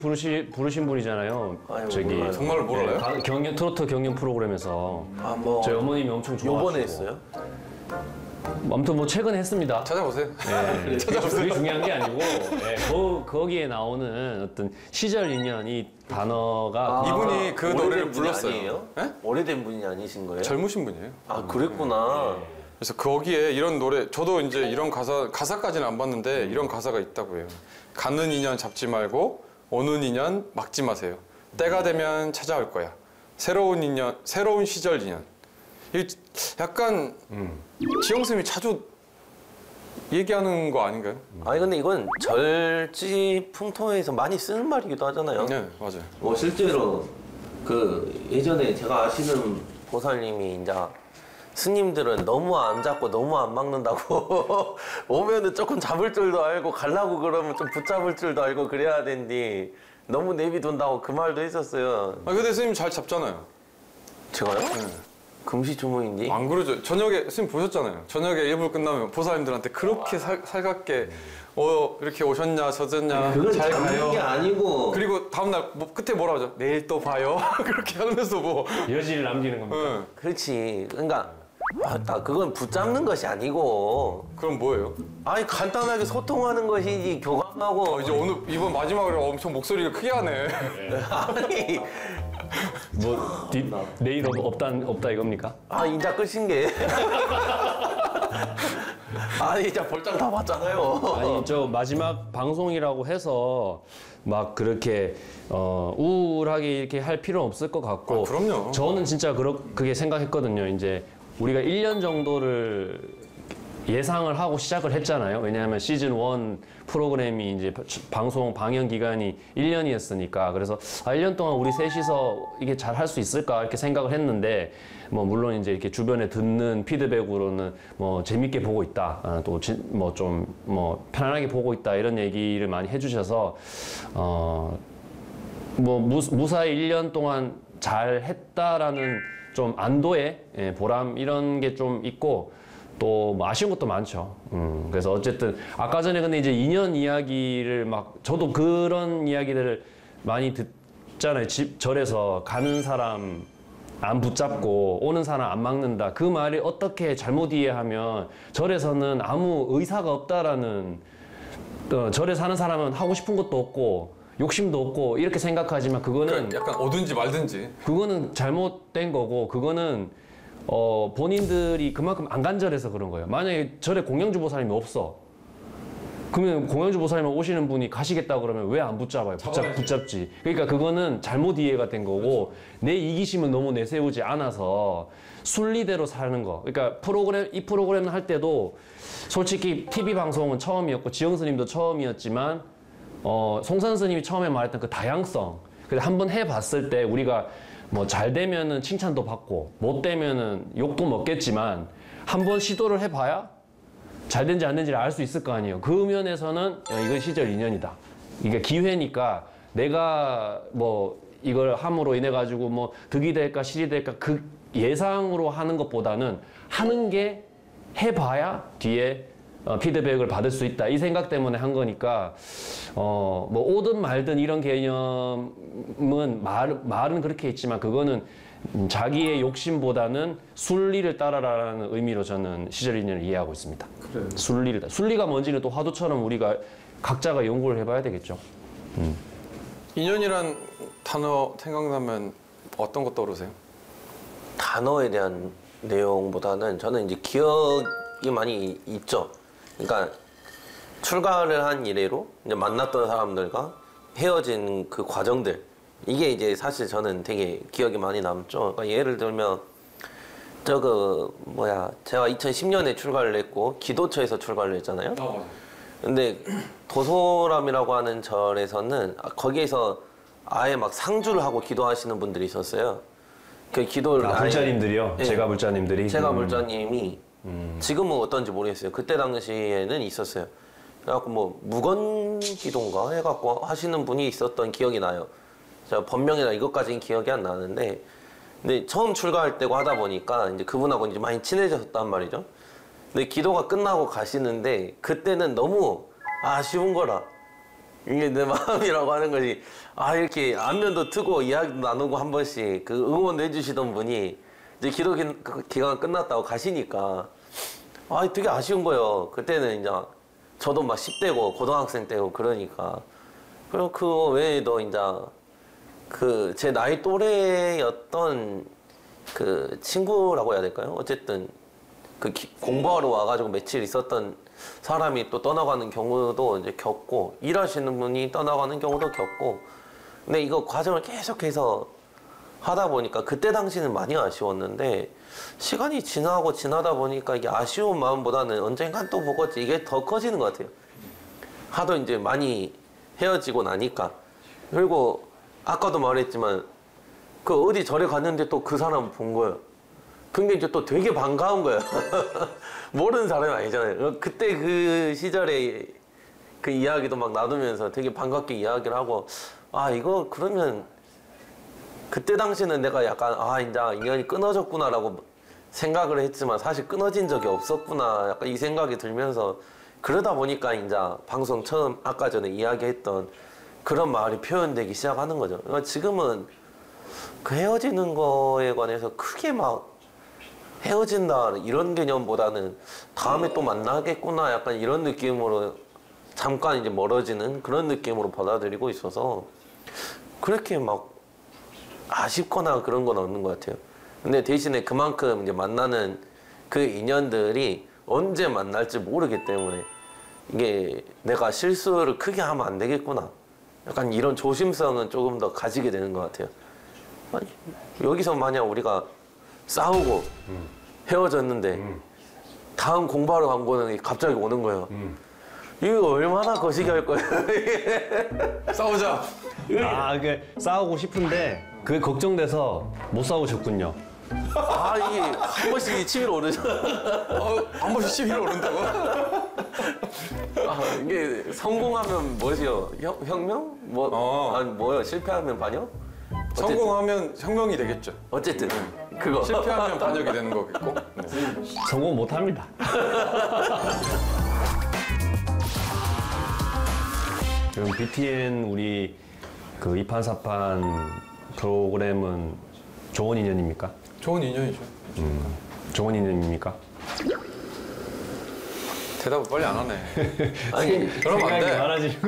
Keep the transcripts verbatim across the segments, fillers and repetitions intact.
부르시, 부르신 분이잖아요. 아유, 저기 몰라요. 정말 몰라요? 네, 경연 트로트 경연 프로그램에서 아, 뭐 저희 어머님이 엄청 좋아하시고. 요번에 했어요? 아무튼 뭐 최근에 했습니다. 찾아보세요. 네, 그게 중요한 게 아니고 네, 거, 거기에 나오는 어떤 시절 인연 이 단어가 아, 이분이 그 오래된 노래를 분이 불렀어요. 아니에요? 네? 오래된 분이 아니신 거예요? 젊으신 분이에요. 아 그랬구나. 그래서 거기에 이런 노래, 저도 이제 이런 가사, 가사까지는 안 봤는데 이런 가사가 있다고 해요. 가는 인연 잡지 말고 오는 인연 막지 마세요. 때가 되면 찾아올 거야. 새로운 인연, 새로운 시절 인연. 이게 약간 음. 지영쌤이 자주 얘기하는 거 아닌가요? 아니 근데 이건 절지 풍토에서 많이 쓰는 말이기도 하잖아요. 네, 맞아요. 뭐 실제로 그 예전에 제가 아시는 보살님이 이제 스님들은 너무 안 잡고 너무 안 막는다고 오면은 조금 잡을 줄도 알고 가려고 그러면 좀 붙잡을 줄도 알고 그래야 된디 너무 내비둔다고 그 말도 했었어요. 아, 근데 스님 잘 잡잖아요. 제가요? 네. 금시초문인지? 안 그러죠. 저녁에 스님 보셨잖아요. 저녁에 일부 끝나면 보살님들한테 그렇게 살, 살갑게 어 이렇게 오셨냐 저졌냐 그건 잘 잡는 가요. 게 아니고 그리고 다음날 뭐 끝에 뭐라 하죠? 내일 또 봐요. 그렇게 하면서 뭐 여지를 남기는 겁니다. 네. 그렇지. 그러니까 아, 아, 그건 붙잡는 것이 아니고 그럼 뭐예요? 아니 간단하게 소통하는 것이지 교감하고 어, 이제 오늘 이번 마지막으로 엄청 목소리가 크게 하네. 아니 뭐 디, 내일 없, 없다 없다 이겁니까? 아 인자 끝인 게 아니 진짜 벌장 다 봤잖아요. 아니 저 마지막 방송이라고 해서 막 그렇게 어, 우울하게 이렇게 할 필요는 없을 것 같고. 아, 그럼요. 저는 진짜 그렇 그게 생각했거든요. 이제 우리가 일 년 정도를 예상을 하고 시작을 했잖아요. 왜냐하면 시즌 일 프로그램이 이제 방송 방영 기간이 일 년이었으니까. 그래서 아, 일 년 동안 우리 셋이서 이게 잘 할 수 있을까 이렇게 생각을 했는데 뭐 물론 이제 이렇게 주변에 듣는 피드백으로는 뭐 재밌게 보고 있다. 아, 또 뭐 좀 뭐 편안하게 보고 있다 이런 얘기를 많이 해주셔서 어 뭐 무사히 일 년 동안 잘 했다라는 좀 안도의 예, 보람 이런 게 좀 있고 또 뭐 아쉬운 것도 많죠. 음, 그래서 어쨌든 아까 전에 근데 이제 인연 이야기를 막 저도 그런 이야기들을 많이 듣잖아요. 집 절에서 가는 사람 안 붙잡고 오는 사람 안 막는다. 그 말이 어떻게 잘못 이해하면 절에서는 아무 의사가 없다라는 어, 절에 사는 사람은 하고 싶은 것도 없고 욕심도 없고 이렇게 생각하지만 그거는 그러니까 약간 오든지 말든지. 그거는 잘못된 거고 그거는 어 본인들이 그만큼 안 간절해서 그런 거예요. 만약에 절에 공양주 보살님이 없어. 그러면 공양주 보살님 오시는 분이 가시겠다 그러면 왜 안 붙잡아요? 붙잡, 붙잡지. 그러니까 그거는 잘못 이해가 된 거고 내 이기심을 너무 내세우지 않아서 순리대로 사는 거. 그러니까 프로그램 이 프로그램을 할 때도 솔직히 티비 방송은 처음이었고 지영 스님도 처음이었지만 어, 송산 스님이 처음에 말했던 그 다양성. 그래서 한번 해봤을 때 우리가 뭐 잘 되면은 칭찬도 받고 못 되면은 욕도 먹겠지만 한번 시도를 해봐야 잘 된지 안 된지를 알 수 있을 거 아니에요. 그 면에서는 이건 시절 인연이다. 이게 기회니까 내가 뭐 이걸 함으로 인해 가지고 뭐 득이 될까 실이 될까 그 예상으로 하는 것보다는 하는 게 해봐야 뒤에 어, 피드백을 받을 수 있다. 이 생각 때문에 한 거니까, 어, 뭐, 오든 말든 이런 개념은 말, 말은 그렇게 있지만 그거는 자기의 욕심보다는 순리를 따라라는 의미로 저는 시절 인연을 이해하고 있습니다. 그래요. 순리를. 순리가 뭔지는 또 화두처럼 우리가 각자가 연구를 해봐야 되겠죠. 음. 인연이란 단어 생각나면 어떤 거 떠오르세요? 단어에 대한 내용보다는 저는 이제 기억이 많이 있죠. 그러니까 출가를 한 이래로 이제 만났던 사람들과 헤어진 그 과정들 이게 이제 사실 저는 되게 기억이 많이 남죠. 그러니까 예를 들면 저그 뭐야 제가 이천십 년에 출가를 했고 기도처에서 출가를 했잖아요. 아 맞아요. 근데 도소람이라고 하는 절에서는 거기에서 아예 막 상주를 하고 기도하시는 분들이 있었어요. 그 기도를 아, 불자님들이요? 네. 제가 불자님들이? 제가 음. 불자님이 음. 지금은 어떤지 모르겠어요. 그때 당시에는 있었어요. 그래갖고 뭐 무건기도인가 해갖고 하시는 분이 있었던 기억이 나요. 제가 본명이나 이것까지는 기억이 안 나는데 근데 처음 출가할 때고 하다 보니까 이제 그분하고 이제 많이 친해졌단 말이죠. 근데 기도가 끝나고 가시는데 그때는 너무 아쉬운 거라 이게 내 마음이라고 하는 것이 아 이렇게 안면도 트고 이야기도 나누고 한 번씩 그 응원해 주시던 분이 이제 기도 기- 기간 끝났다고 가시니까 아 되게 아쉬운 거예요. 그때는 이제 저도 막 십 대고 고등학생 때고 그러니까 그리고 그 외에도 이제 그 제 나이 또래였던 그 친구라고 해야 될까요? 어쨌든 그 기- 공부하러 와가지고 며칠 있었던 사람이 또 떠나가는 경우도 이제 겪고 일하시는 분이 떠나가는 경우도 겪고 근데 이거 과정을 계속해서 하다 보니까 그때 당시는 많이 아쉬웠는데 시간이 지나고 지나다 보니까 이게 아쉬운 마음보다는 언젠간 또 보겠지 이게 더 커지는 것 같아요. 하도 이제 많이 헤어지고 나니까 그리고 아까도 말했지만 그 어디 절에 갔는데 또 그 사람 본 거예요. 근데 이제 또 되게 반가운 거예요. 모르는 사람이 아니잖아요. 그때 그 시절에 그 이야기도 막 나누면서 되게 반갑게 이야기를 하고 아 이거 그러면 그때 당시는 내가 약간 아 이제 인연이 끊어졌구나라고 생각을 했지만 사실 끊어진 적이 없었구나 약간 이 생각이 들면서 그러다 보니까 이제 방송 처음 아까 전에 이야기했던 그런 말이 표현되기 시작하는 거죠. 그러니까 지금은 그 헤어지는 거에 관해서 크게 막 헤어진다 이런 개념보다는 다음에 또 만나겠구나 약간 이런 느낌으로 잠깐 이제 멀어지는 그런 느낌으로 받아들이고 있어서 그렇게 막 아쉽거나 그런 건 없는 것 같아요. 근데 대신에 그만큼 이제 만나는 그 인연들이 언제 만날지 모르기 때문에 이게 내가 실수를 크게 하면 안 되겠구나 약간 이런 조심성은 조금 더 가지게 되는 것 같아요. 아니, 여기서 만약 우리가 싸우고 음. 헤어졌는데 음. 다음 공부하러 간 거는 갑자기 오는 거예요. 음. 이거 얼마나 거시기 할 거예요. 싸우자. 아, 그 싸우고 싶은데 그게 걱정돼서 못 싸우셨군요. 아 이게 한 번씩 치밀어 오르죠. 어, 한 번씩 시비를 오른다고? 아, 이게 성공하면 뭐지요? 혁, 혁명? 뭐 어. 아니 뭐요? 실패하면 반역? 어쨌든, 성공하면 혁명이 되겠죠. 어쨌든 그거. 실패하면 반역이 되는 거겠고. 네. 성공 못 합니다. 그럼 비티엔 우리 그 이판사판 프로그램은 좋은 인연입니까? 좋은 인연이죠. 음, 좋은 인연입니까? 대답을 빨리 안 하네. 아니 그러면 안 돼. 많아지고.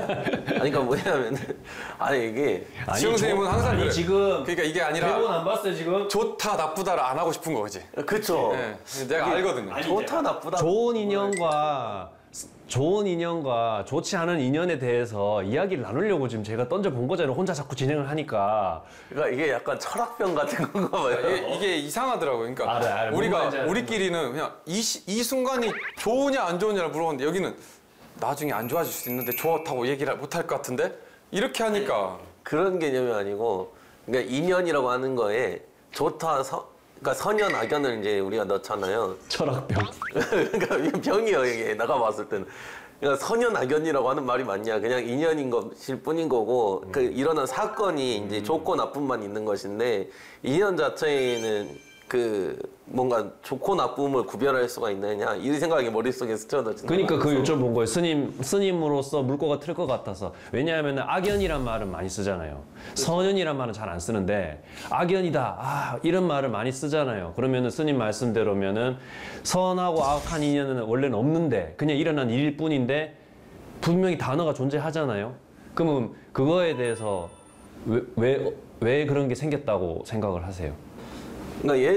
아니 그러니까 뭐냐면 아니 이게 아니, 지영 선생님은 조- 항상 아니, 그래. 지금 그러니까 이게 아니라 대본 안 봤어요 지금? 좋다 나쁘다를 안 하고 싶은 거지. 그쵸. 네. 내가 알거든요. 아니, 좋다 나쁘다. 좋은 인연과 좋은 인연과 좋지 않은 인연에 대해서 이야기를 나누려고 지금 제가 던져본 거잖아요. 혼자 자꾸 진행을 하니까. 그러니까 이게 약간 철학병 같은 건가 봐요. 이게, 이게 이상하더라고요. 그러니까 알아요, 알아요. 뭔 우리가 말인지 알아요. 우리끼리는 그냥 이, 시- 이 순간이 좋으냐 안 좋으냐를 물어보는데 여기는 나중에 안 좋아질 수 있는데 좋다고 얘기를 못 할 것 같은데 이렇게 하니까 그런 개념이 아니고 그러니까 인연이라고 하는 거에 좋다 서, 그러니까 선연 악연을 이제 우리가 넣잖아요. 철학병. 그러니까 이게 병이에요 이게 내가 봤을 때는. 그러니까 선연 악연이라고 하는 말이 맞냐? 그냥 인연인 것일 뿐인 거고 그 일어난 사건이 이제 좋고 나쁨만 있는 것인데 인연 자체에는 그 뭔가 좋고 나쁨을 구별할 수가 있느냐 이 생각이 머릿속에 스쳐졌죠. 그러니까 그 여쭤본 거예요. 스님, 스님으로서 물꼬가 틀 것 같아서. 왜냐하면 악연이란 말은 많이 쓰잖아요. 선연이란 말은 잘 안 쓰는데 악연이다. 아, 이런 말을 많이 쓰잖아요. 그러면은 스님 말씀대로면은 선하고 악한 인연은 원래는 없는데 그냥 일어난 일일 뿐인데 분명히 단어가 존재하잖아요. 그러면 그거에 대해서 왜, 왜, 왜 그런 게 생겼다고 생각을 하세요? 그러니까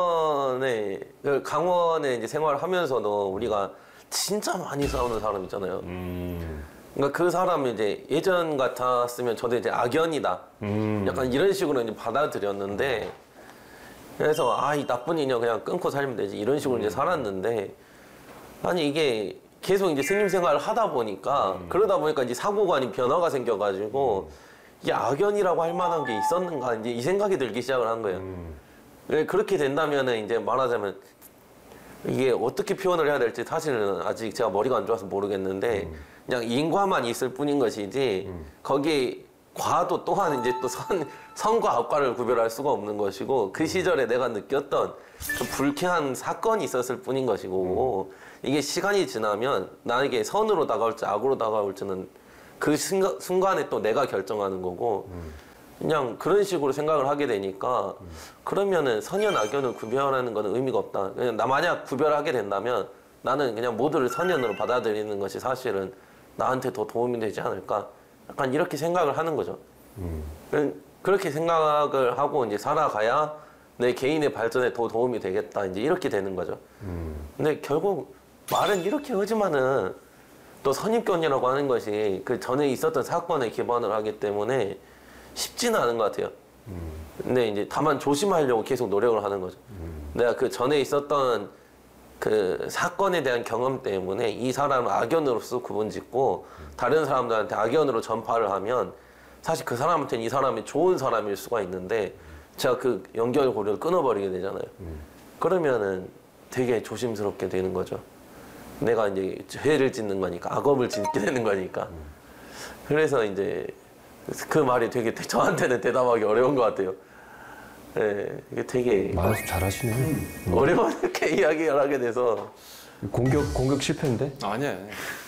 예전에 그 강원에 이제 생활을 하면서도 우리가 진짜 많이 싸우는 사람 있잖아요. 음, 그러니까 그 사람이 이제 예전 같았으면 저도 이제 악연이다. 음. 약간 이런 식으로 이제 받아들였는데 그래서 아 이 나쁜 인연 그냥 끊고 살면 되지 이런 식으로 이제 살았는데 아니 이게 계속 이제 스님 생활을 하다 보니까 그러다 보니까 이제 사고관이 변화가 생겨가지고 이게 악연이라고 할 만한 게 있었는가 이제 이 생각이 들기 시작을 한 거예요. 네, 그렇게 된다면은 이제 말하자면 이게 어떻게 표현을 해야 될지 사실은 아직 제가 머리가 안 좋아서 모르겠는데 그냥 인과만 있을 뿐인 것이지 거기에 과도 또한 이제 또 선, 선과 악과를 구별할 수가 없는 것이고 그 시절에 내가 느꼈던 좀 불쾌한 사건이 있었을 뿐인 것이고 이게 시간이 지나면 나에게 선으로 다가올지 악으로 다가올지는 그 순간, 순간에 또 내가 결정하는 거고 그냥 그런 식으로 생각을 하게 되니까 그러면은 선현 악연을 구별하는 거는 의미가 없다. 그냥 나 만약 구별하게 된다면 나는 그냥 모두를 선현으로 받아들이는 것이 사실은 나한테 더 도움이 되지 않을까. 약간 이렇게 생각을 하는 거죠. 음. 그렇게 생각을 하고 이제 살아가야 내 개인의 발전에 더 도움이 되겠다. 이제 이렇게 되는 거죠. 음. 근데 결국 말은 이렇게 하지만은 또 선입견이라고 하는 것이 그 전에 있었던 사건에 기반을 하기 때문에 쉽지는 않은 것 같아요. 음. 근데 이제 다만 조심하려고 계속 노력을 하는 거죠. 음. 내가 그 전에 있었던 그 사건에 대한 경험 때문에 이 사람을 악연으로서 구분짓고 다른 사람들한테 악연으로 전파를 하면 사실 그 사람한테는 이 사람이 좋은 사람일 수가 있는데 제가 그 연결고리를 끊어버리게 되잖아요. 음. 그러면은 되게 조심스럽게 되는 거죠. 내가 이제 죄를 짓는 거니까, 악업을 짓게 되는 거니까. 음. 그래서 이제 그 말이 되게 저한테는 대답하기 어려운 것 같아요. 예, 이게 되게 말씀 잘하시네. 음. 어렵게 이야기를 하게 돼서 공격 공격 실패인데? 아니야.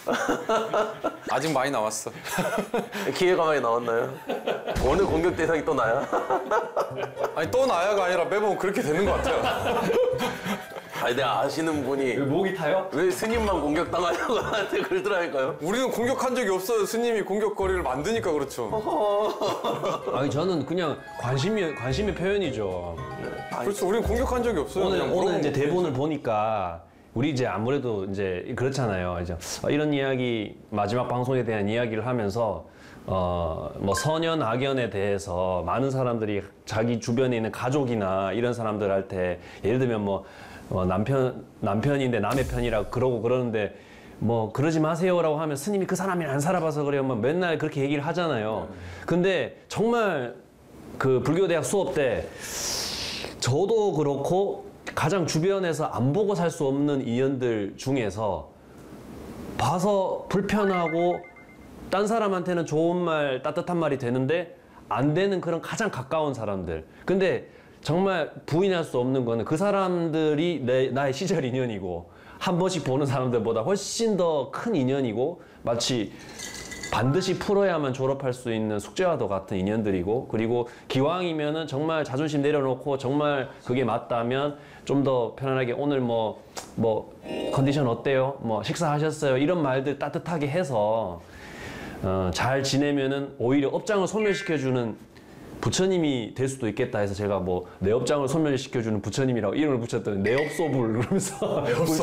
아직 많이 남았어. 기회가 많이 나왔나요? 오늘 공격 대상이 또 나야? 아니 또 나야가 아니라 매번 그렇게 되는 것 같아요. 아니 내가 아시는 분이 목이 타요? 왜 스님만 공격당하려고 나한테 그러더라니까요. 우리는 공격한 적이 없어요. 스님이 공격거리를 만드니까 그렇죠. 아니 저는 그냥 관심이 관심의 표현이죠. 그렇죠. 우리는 공격한 적이 없어요. 오늘 그냥 오늘 이제 물어보고. 대본을 보니까 우리 이제 아무래도 이제 그렇잖아요. 이제 이런 이야기 마지막 방송에 대한 이야기를 하면서 어 뭐 선연 악연에 대해서 많은 사람들이 자기 주변에 있는 가족이나 이런 사람들한테 예를 들면 뭐 어, 남편 남편인데 남의 편이라고 그러고 그러는데 뭐 그러지 마세요라고 하면 스님이 그 사람이 안 살아봐서 그래요. 뭐 맨날 그렇게 얘기를 하잖아요. 근데 정말 그 불교대학 수업 때 저도 그렇고 가장 주변에서 안 보고 살 수 없는 인연들 중에서 봐서 불편하고 딴 사람한테는 좋은 말, 따뜻한 말이 되는데 안 되는 그런 가장 가까운 사람들. 근데 정말 부인할 수 없는 거는 그 사람들이 내, 나의 시절 인연이고 한 번씩 보는 사람들보다 훨씬 더 큰 인연이고 마치 반드시 풀어야만 졸업할 수 있는 숙제와도 같은 인연들이고 그리고 기왕이면은 정말 자존심 내려놓고 정말 그게 맞다면 좀 더 편안하게 오늘 뭐, 뭐 컨디션 어때요? 뭐 식사하셨어요? 이런 말들 따뜻하게 해서 어, 잘 지내면은 오히려 업장을 소멸시켜주는 부처님이 될 수도 있겠다 해서 제가 뭐 내 업장을 소멸시켜주는 부처님이라고 이름을 붙였더니 내업소불 그러면서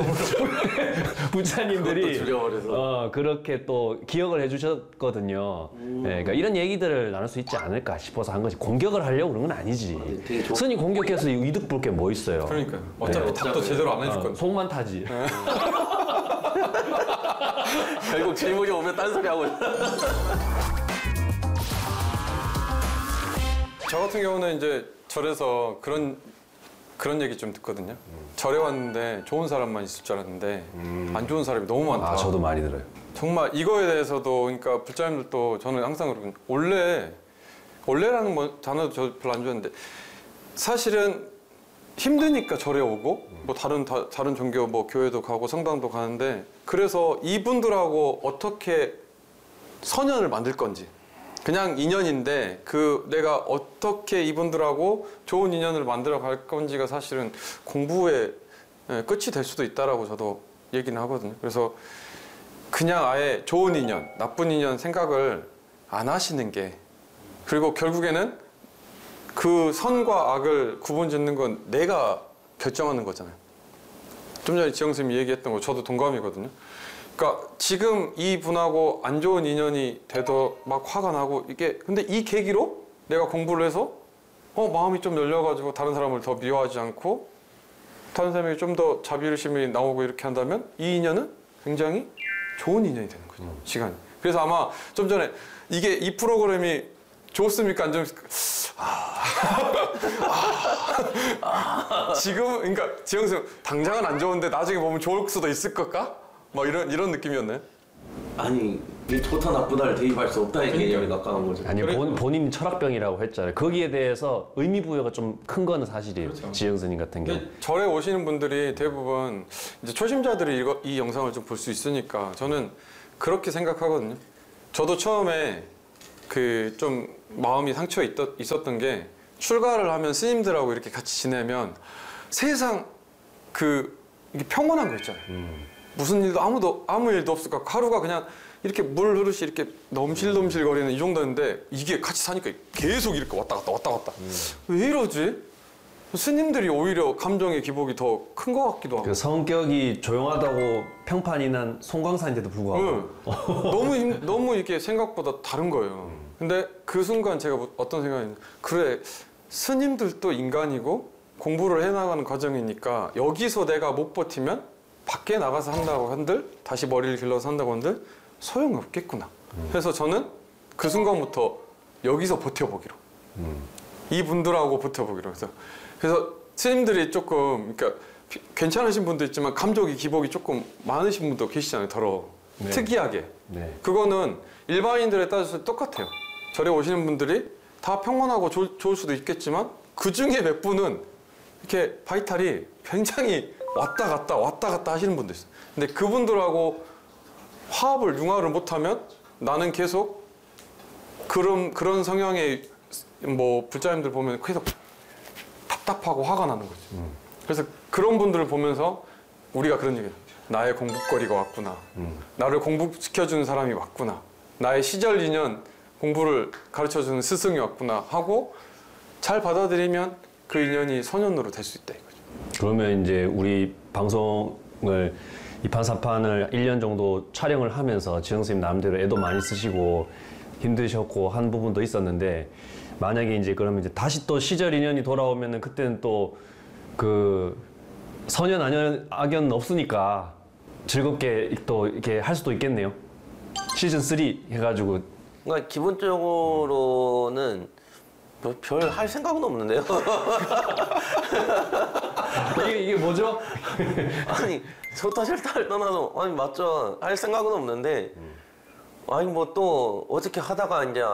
부처님들이 어, 그렇게 또 기억을 해주셨거든요. 음. 네, 그러니까 이런 얘기들을 나눌 수 있지 않을까 싶어서 한 거지. 공격을 하려고 그런 건 아니지. 아, 스님 공격해서 이득 볼 게 뭐 있어요. 그러니까 어차피 네. 답도 제대로 안 해줄 건데. 어, 속만 타지. 네. 결국 질문이 오면 딴소리 하고 저 같은 경우는 이제 절에서 그런 그런 얘기 좀 듣거든요. 음. 절에 왔는데 좋은 사람만 있을 줄 알았는데 음. 안 좋은 사람이 너무 많다. 아, 저도 많이 들어요. 정말 이거에 대해서도 그러니까 불자님들도 저는 항상 그러거든요. 원래 원래라는 뭐 단어도 저 별로 안 좋아하는데 사실은 힘드니까 절에 오고 뭐 다른 다, 다른 종교 뭐 교회도 가고 성당도 가는데 그래서 이분들하고 어떻게 선연을 만들 건지 그냥 인연인데 그 내가 어떻게 이분들하고 좋은 인연을 만들어 갈 건지가 사실은 공부의 끝이 될 수도 있다라고 저도 얘기는 하거든요. 그래서 그냥 아예 좋은 인연, 나쁜 인연 생각을 안 하시는 게 그리고 결국에는 그 선과 악을 구분짓는 건 내가 결정하는 거잖아요. 좀 전에 지영 쌤이 얘기했던 거 저도 동감이거든요. 그러니까 지금 이 분하고 안 좋은 인연이 돼도 막 화가 나고 이게 근데 이 계기로 내가 공부를 해서 어 마음이 좀 열려가지고 다른 사람을 더 미워하지 않고 다른 사람에게 좀 더 자비의심이 나오고 이렇게 한다면 이 인연은 굉장히 좋은 인연이 되는 거죠. 음. 시간이. 그래서 아마 좀 전에 이게 이 프로그램이 좋습니까 안 좋습니까? 아, 아, 지금 그러니까 지영 쌤 당장은 안 좋은데 나중에 보면 좋을 수도 있을 걸까? 뭐 이런 이런 느낌이었네. 아니 이 좋다 나쁘다를 대입할 수 없다는 개념에 가까운 거죠. 아니 그래. 본, 본인 철학병이라고 했잖아요. 거기에 대해서 의미 부여가 좀 큰 거는 사실이에요. 그렇죠. 지영 스님 같은 경우. 절에 오시는 분들이 대부분 이제 초심자들이 이거, 이 영상을 좀 볼 수 있으니까 저는 그렇게 생각하거든요. 저도 처음에 그 좀 마음이 상처 있었, 있었던 게 출가를 하면 스님들하고 이렇게 같이 지내면 세상 그 이게 평온한 거 있잖아요. 음. 무슨 일도 아무도 아무 일도 없을까 하루가 그냥 이렇게 물 흐르시 이렇게 넘실넘실 거리는 이 정도였는데 이게 같이 사니까 계속 이렇게 왔다 갔다 왔다 갔다 음. 왜 이러지? 스님들이 오히려 감정의 기복이 더 큰 것 같기도 하고 그 성격이 조용하다고 평판이 난 송광산인데도 불구하고 응. 너무 힘- 너무 이게 생각보다 다른 거예요. 근데 그 순간 제가 뭐- 어떤 생각이 그래 스님들도 인간이고 공부를 해나가는 과정이니까 여기서 내가 못 버티면 밖에 나가서 한다고 한들 다시 머리를 길러서 한다고 한들 소용이 없겠구나. 그래서 저는 그 순간부터 여기서 버텨보기로 음. 이분들하고 버텨보기로 해서 그래서 스님들이 조금 그러니까 피- 괜찮으신 분도 있지만 감정의 기복이 조금 많으신 분도 계시잖아요. 더러 네. 특이하게 네. 그거는 일반인들에 따라서 똑같아요. 절에 오시는 분들이 다 평온하고 좋, 좋을 수도 있겠지만 그 중에 몇 분은 이렇게 바이탈이 굉장히 왔다 갔다 왔다 갔다 하시는 분도 있어요. 근데 그분들하고 화합을 융화를 못하면 나는 계속 그런 그런 성향의 뭐 불자님들 보면 계속 답답하고 화가 나는 거지. 음. 그래서 그런 분들을 보면서 우리가 그런 얘기해요. 나의 공부거리가 왔구나. 음. 나를 공부시켜주는 사람이 왔구나. 나의 시절 인연 공부를 가르쳐주는 스승이 왔구나 하고 잘 받아들이면 그 인연이 선연으로 될 수 있다 이거죠. 그러면 이제 우리 방송을 이판사판을 일 년 정도 촬영을 하면서 지영 선생님 나름대로 애도 많이 쓰시고 힘드셨고 한 부분도 있었는데 만약에 이제 그러면 이제 다시 또 시절 인연이 돌아오면은 그때는 또 그 선연 악연, 악연 없으니까 즐겁게 또 이렇게 할 수도 있겠네요. 시즌 삼 해가지고 그러니까 기본적으로는 뭐 별 할 생각은 없는데요. 이게 이게 뭐죠? 아니 좋다 싫다를 떠나서 아니 맞죠 할 생각은 없는데 아니 뭐 또 어떻게 하다가 이제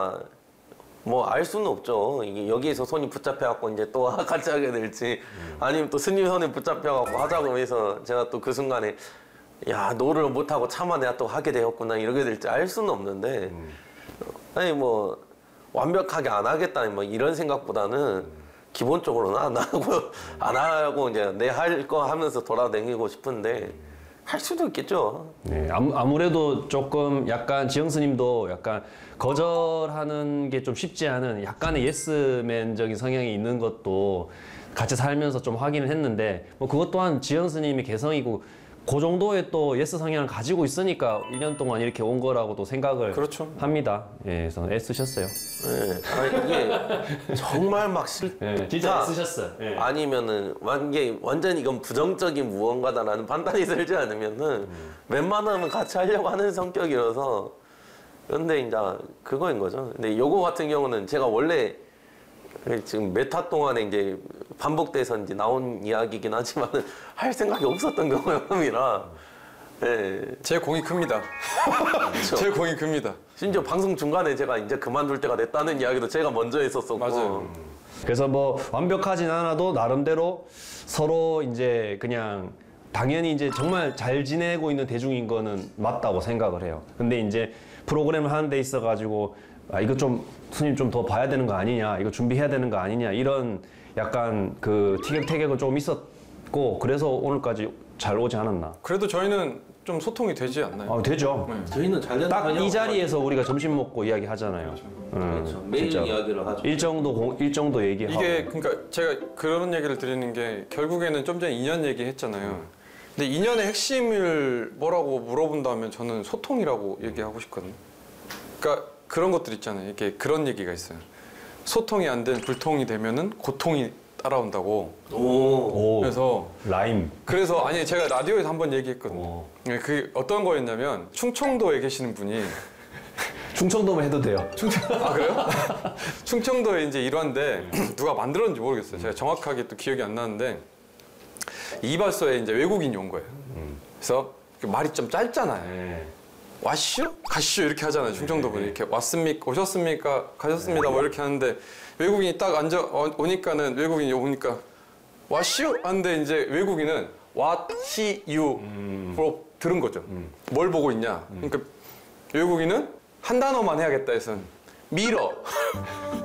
뭐 알 수는 없죠. 이게 여기에서 손이 붙잡혀갖고 이제 또 같이 하게 될지 아니면 또 스님 손에 붙잡혀갖고 하자고 해서 제가 또 그 순간에 야 노를 못하고 차마 내가 또 하게 되었구나 이러게 될지 알 수는 없는데 아니 뭐 완벽하게 안 하겠다 뭐 이런 생각보다는 기본적으로는 안 하고 안 하고 이제 내 할 거 하면서 돌아다니고 싶은데 할 수도 있겠죠. 네, 아무, 아무래도 조금 약간 지영 스님도 약간 거절하는 게 좀 쉽지 않은 약간의 예스맨적인 성향이 있는 것도 같이 살면서 좀 확인을 했는데 뭐 그것 또한 지영 스님의 개성이고 그 정도의 또 예스 성향을 가지고 있으니까 일 년 동안 이렇게 온 거라고도 생각을 그렇죠. 합니다. 예, 그래서 애쓰셨어요. 네. 아니 이게 정말 막 싫. 예, 진짜 애쓰셨어요. 예. 아니면은 완전 완전 이건 부정적인 무언가다라는 판단이 들지 않으면은 웬만하면 같이 하려고 하는 성격이라서 그런데 이제 그거인 거죠. 근데 요거 같은 경우는 제가 원래 지금 몇 화 동안에 이제 반복돼서 이제 나온 이야기긴 하지만 할 생각이 없었던 경험이라 예. 제 공이 큽니다. 그렇죠. 제 공이 큽니다. 심지어 방송 중간에 제가 이제 그만둘 때가 됐다는 이야기도 제가 먼저 했었었고 맞아요. 그래서 뭐 완벽하진 않아도 나름대로 서로 이제 그냥 당연히 이제 정말 잘 지내고 있는 대중인 거는 맞다고 생각을 해요. 근데 이제 프로그램을 하는 데 있어 가지고 아 이거 좀 스님 좀 더 봐야 되는 거 아니냐, 이거 준비해야 되는 거 아니냐 이런 약간 그 티격태격은 조금 있었고 그래서 오늘까지 잘 오지 않았나. 그래도 저희는 좀 소통이 되지 않나요? 아 되죠. 저희는 잘 딱 이 자리에서 우리가 점심 먹고 이야기 하잖아요. 그렇죠. 매일 이야기를 하죠. 일정도 공, 일정도 얘기하고. 이게 그러니까 제가 그런 얘기를 드리는 게 결국에는 좀 전에 인연 얘기했잖아요. 근데 인연의 핵심을 뭐라고 물어본다면 저는 소통이라고 얘기하고 싶거든요. 그러니까 그런 것들 있잖아요. 이게 그런 얘기가 있어요. 소통이 안 된 불통이 되면은 고통이 따라온다고. 오. 오, 그래서 라임. 그래서 아니 제가 라디오에서 한번 얘기했거든요. 오. 네, 그게 어떤 거였냐면 충청도에 계시는 분이 충청도만 해도 돼요. 아 그래요? 충청도에 이제 일화인데 누가 만들었는지 모르겠어요. 제가 정확하게 또 기억이 안 나는데 이발소에 이제 외국인이 온 거예요. 그래서 말이 좀 짧잖아요. 네. 왔슈? 가슈 이렇게 하잖아요. 충청도 분이 이렇게 왔습니까? 오셨습니까? 가셨습니다. 뭐 이렇게 하는데 외국인이 딱 앉아 어, 오니까는 외국인이 오니까 왔슈? 하는데 이제 외국인은 what he you 로 들은 거죠. 뭘 보고 있냐? 그러니까 외국인은 한 단어만 해야겠다 해서 밀어.